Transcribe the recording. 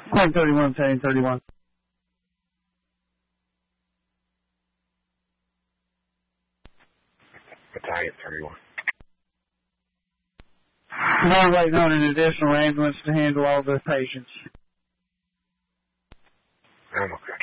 Claim 31, Pain 31. Battalion 31. We're waiting on an additional ambulance to handle all the patients. I'm okay.